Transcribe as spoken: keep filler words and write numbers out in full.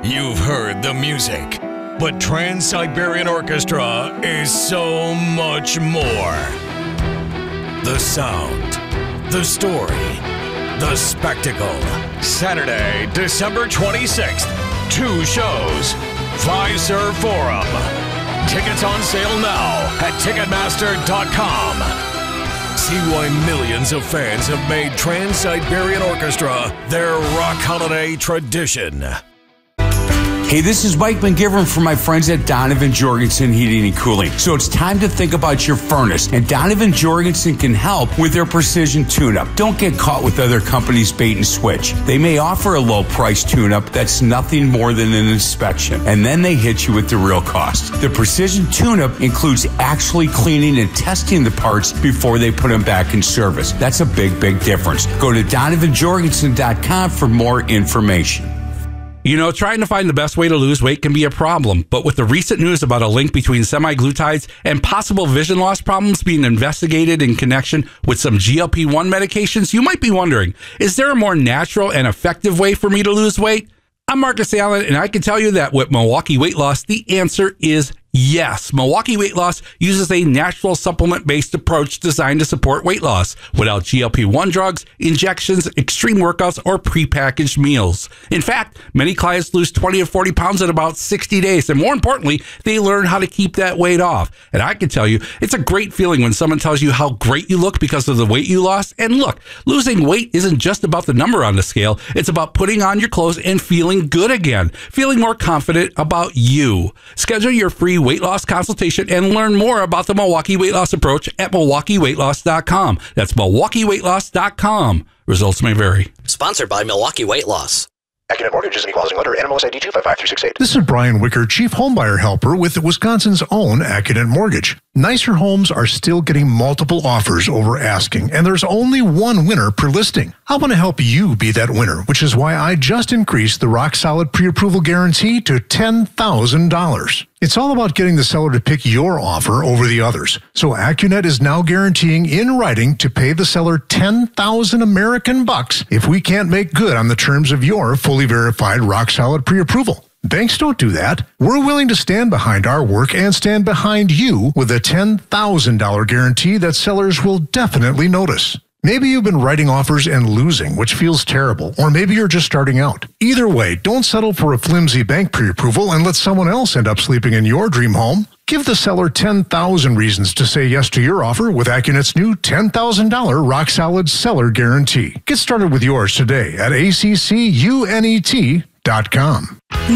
You've heard the music, but Trans-Siberian Orchestra is so much more. The sound, the story, the spectacle. Saturday, December twenty-sixth, two shows, Fiserv Forum. Tickets on sale now at Ticketmaster dot com. See why millions of fans have made Trans-Siberian Orchestra their rock holiday tradition. Hey, this is Mike McGivern from my friends at Donovan Jorgensen Heating and Cooling. So it's time to think about your furnace, and Donovan Jorgensen can help with their precision tune-up. Don't get caught with other companies' bait and switch. They may offer a low-price tune-up that's nothing more than an inspection, and then they hit you with the real cost. The precision tune-up includes actually cleaning and testing the parts before they put them back in service. That's a big, big difference. Go to Donovan Jorgensen dot com for more information. You know, trying to find the best way to lose weight can be a problem, but with the recent news about a link between semaglutides and possible vision loss problems being investigated in connection with some G L P one medications, you might be wondering, is there a more natural and effective way for me to lose weight? I'm Marcus Allen, and I can tell you that with Milwaukee Weight Loss, the answer is yes. Milwaukee Weight Loss uses a natural supplement-based approach designed to support weight loss without G L P one drugs, injections, extreme workouts, or prepackaged meals. In fact, many clients lose twenty to forty pounds in about sixty days, and more importantly, they learn how to keep that weight off. And I can tell you, it's a great feeling when someone tells you how great you look because of the weight you lost. And look, losing weight isn't just about the number on the scale. It's about putting on your clothes and feeling good again, feeling more confident about you. Schedule your free weight loss consultation and learn more about the Milwaukee Weight Loss approach at Milwaukee Weight Loss dot com. That's Milwaukee Weight Loss dot com. Results may vary. Sponsored by Milwaukee Weight Loss. Accident Mortgage is an equal housing lender. N M L S I D two five five three six eight. This is Brian Wicker, Chief Homebuyer Helper with Wisconsin's own Accident Mortgage. Nicer homes are still getting multiple offers over asking, and there's only one winner per listing. I want to help you be that winner, which is why I just increased the Rock Solid Pre-Approval Guarantee to ten thousand dollars. It's all about getting the seller to pick your offer over the others. So AccuNet is now guaranteeing in writing to pay the seller ten thousand American bucks if we can't make good on the terms of your fully verified Rock Solid Pre-Approval. Banks don't do that. We're willing to stand behind our work and stand behind you with a ten thousand dollars guarantee that sellers will definitely notice. Maybe you've been writing offers and losing, which feels terrible, or maybe you're just starting out. Either way, don't settle for a flimsy bank pre-approval and let someone else end up sleeping in your dream home. Give the seller ten thousand reasons to say yes to your offer with AccuNet's new ten thousand dollars Rock Solid Seller Guarantee. Get started with yours today at A C C U N E T dot com.